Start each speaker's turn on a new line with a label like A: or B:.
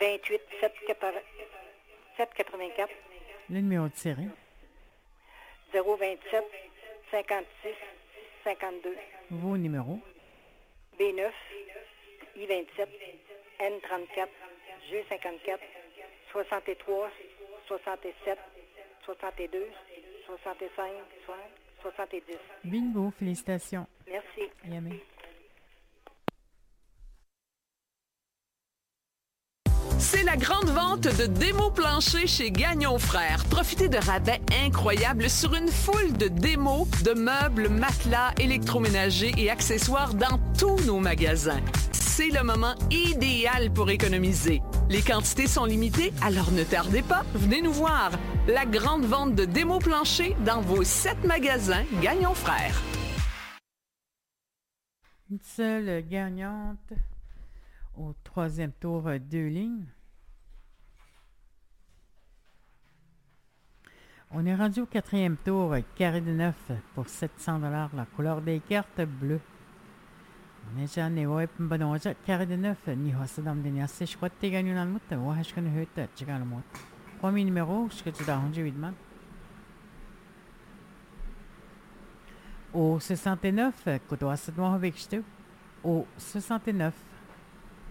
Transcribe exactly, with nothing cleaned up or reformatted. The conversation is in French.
A: vingt-huit sept cent quatre-vingt-quatre.
B: Le numéro de série.
A: zéro vingt-sept cinquante-six cinquante-deux.
B: Vos numéros.
A: B neuf, I vingt-sept, N trente-quatre, G cinquante-quatre, soixante-trois, soixante-sept, soixante-deux, soixante-cinq, soixante-dix.
B: Bingo, félicitations.
A: Merci.
B: Yamé.
C: C'est la grande vente de démos planchers chez Gagnon Frères. Profitez de rabais incroyables sur une foule de démos de meubles, matelas, électroménagers et accessoires dans tous nos magasins. C'est le moment idéal pour économiser. Les quantités sont limitées, alors ne tardez pas, venez nous voir. La grande vente de démos planchers dans vos sept magasins Gagnon Frères.
B: Une seule gagnante au troisième tour, deux lignes. On est rendu au quatrième tour, carré de neuf pour sept cents dollars, la couleur des cartes bleues. Neja Newa Pambanoja, carré de neuf, ni Hosadam de Niasse, je crois que tu es gagné dans le mout, Wahash kan hut, Chigan le mout. Premier numéro, je suis dans le huit man. Au soixante-neuf, Koto Asadmo avec Au soixante-neuf.